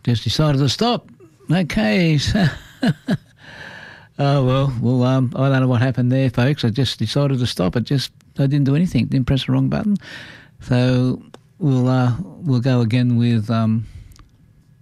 just decided to stop. Okay. So oh, well, I don't know what happened there, folks. I just decided to stop. I didn't do anything. Didn't press the wrong button. So we'll go again with